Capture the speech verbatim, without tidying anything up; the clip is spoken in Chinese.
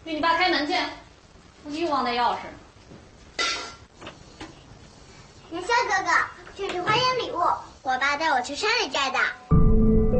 给你爸开门去，估计又忘带钥匙。 元宵哥哥，这是欢迎礼物，我爸带我去山里摘的。